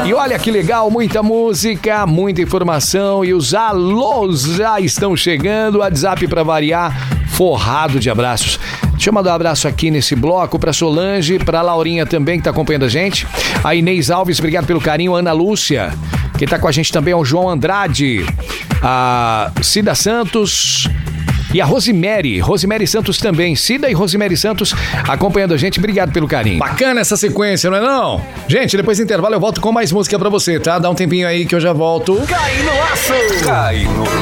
E olha que legal, muita música, muita informação e os alôs já estão chegando. WhatsApp para variar, forrado de abraços. Deixa eu mandar um abraço aqui nesse bloco pra Solange, pra Laurinha também, que tá acompanhando a gente. A Inês Alves, obrigado pelo carinho. Ana Lúcia, que tá com a gente também, é o João Andrade. A Cida Santos e a Rosemary Santos também. Cida e Rosemary Santos acompanhando a gente. Obrigado pelo carinho. Bacana essa sequência, não é não? Gente, depois do intervalo eu volto com mais música pra você, tá? Dá um tempinho aí que eu já volto. Cai no laço! Cai no